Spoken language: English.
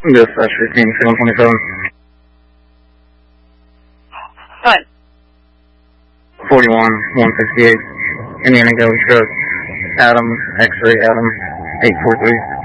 Dispatch 15727. What? 41-168. Indiana Gully Truck. Adam, X-ray Adam, 843.